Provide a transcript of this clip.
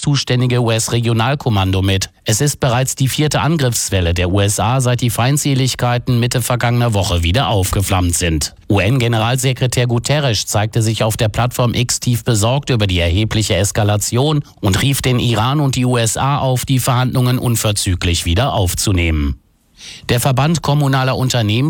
zuständige US-Regionalkommando mit. Es ist bereits die 4. Angriffswelle der USA, seit die Feindseligkeiten Mitte vergangener Woche wieder aufgeflammt sind. UN-Generalsekretär Guterres zeigte sich auf der Plattform X tief besorgt über die erhebliche Eskalation und rief den Iran und die USA auf, die Verhandlungen unverzüglich wieder aufzunehmen. Der Verband kommunaler Unternehmen